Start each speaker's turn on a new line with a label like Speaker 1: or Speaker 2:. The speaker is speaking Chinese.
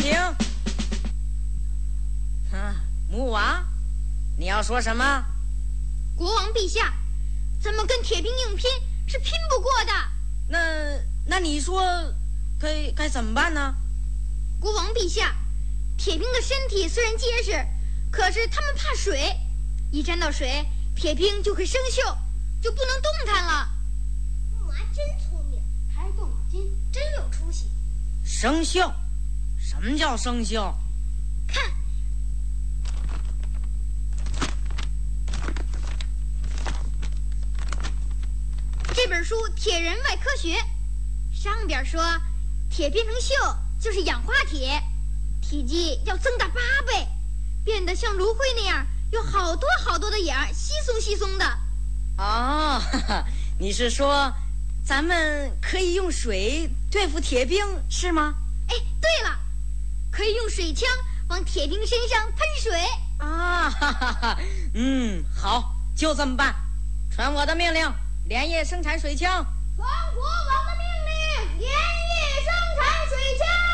Speaker 1: 停。木娃，你要说什么？
Speaker 2: 国王陛下，咱们跟铁兵硬拼是拼不过
Speaker 1: 的。那你说该怎么办呢？
Speaker 2: 国王陛下，铁兵的身体虽然结实，可是他们怕水，一沾到水，铁兵就会生锈，就不能动弹了。
Speaker 3: 木娃真聪明，还动脑筋，真有出息。
Speaker 1: 生锈？什么叫生锈？
Speaker 2: 看，这本书《铁人外科学》上边说，铁变成锈就是氧化铁，体积要增大8倍，变得像炉灰那样，有好多好多的眼儿，稀松稀松的。
Speaker 1: 哦，你是说咱们可以用水对付铁兵是吗？
Speaker 2: 哎，对了，可以用水枪往铁兵身上喷水
Speaker 1: 啊！好，就这么办。传我的命令，连夜生产水枪。
Speaker 3: 传国王的命令，连夜生产水枪。